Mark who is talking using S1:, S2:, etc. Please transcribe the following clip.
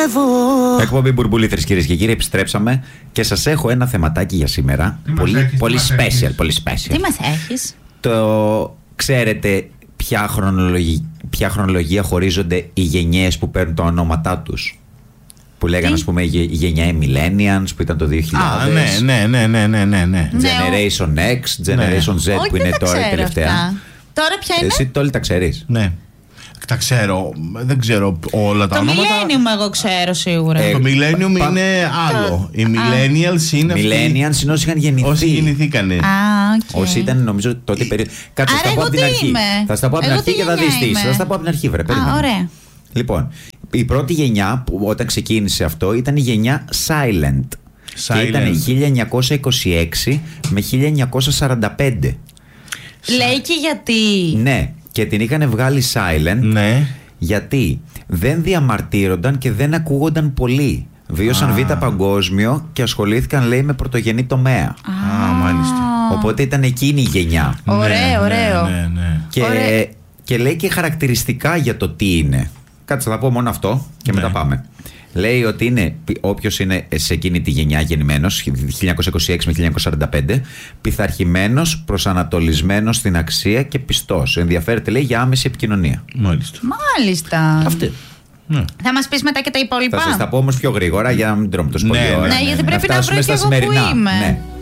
S1: Εκπομπή Μπουρμπουλήθρες, κυρίες και κύριοι, επιστρέψαμε και σας έχω ένα θεματάκι για σήμερα. Πολύ special, πολύ special.
S2: Τι μας έχεις?
S1: Το ξέρετε ποια χρονολογία χωρίζονται οι γενιές που παίρνουν τα ονόματά τους? Που λέγανε, ας πούμε, η γενιά Millennials που ήταν το 2000.
S3: Ναι.
S1: Generation X, Generation Z που είναι τώρα η τελευταία.
S2: Τώρα ποια είναι?
S1: Εσύ όλοι τα ξέρεις?
S3: Ναι. Τα ξέρω, δεν ξέρω όλα τα ονόματα.
S2: Το Millennium εγώ ξέρω σίγουρα.
S3: Το Millennium είναι άλλο. Οι Millennials είναι αυτοί.
S1: Millennials είναι όσοι είχαν γεννηθεί.
S3: Όσοι γεννηθήκανε.
S1: Όσοι ήταν, νομίζω, τότε περίοδο. Κάτσε, θα στα πω από την αρχή. Θα στα πω από την αρχή και θα δεις τι. Θα στα πω από την αρχή, βρε.
S2: Ωραία.
S1: Λοιπόν, η πρώτη γενιά που όταν ξεκίνησε αυτό ήταν η γενιά Silent. Και ήταν 1926 με 1945.
S2: Λέει και γιατί.
S1: Ναι, και την είχαν βγάλει Silent.
S3: Ναι.
S1: Γιατί δεν διαμαρτύρονταν και δεν ακούγονταν πολύ. Βίωσαν β' παγκόσμιο και ασχολήθηκαν, λέει, με πρωτογενή τομέα.
S3: Μάλιστα.
S1: Οπότε ήταν εκείνη η γενιά.
S2: Ωραίο.
S1: Και λέει και χαρακτηριστικά για το τι είναι. Κάτσε, θα πω μόνο αυτό και μετά πάμε. Λέει ότι είναι όποιος είναι σε εκείνη τη γενιά γεννημένος, 1926 με 1945, πειθαρχημένος, προσανατολισμένος στην αξία και πιστός. Ενδιαφέρεται, λέει, για άμεση επικοινωνία.
S2: Μάλιστα.
S1: Αυτή.
S3: Ναι.
S2: Θα μας πεις μετά και τα υπόλοιπα.
S1: Θα σας τα πω όμως πιο γρήγορα για να μην τρώμε τόσο πολύ ώρα.
S2: Ναι, γιατί πρέπει να βρω και εγώ που είμαι.
S1: Ναι.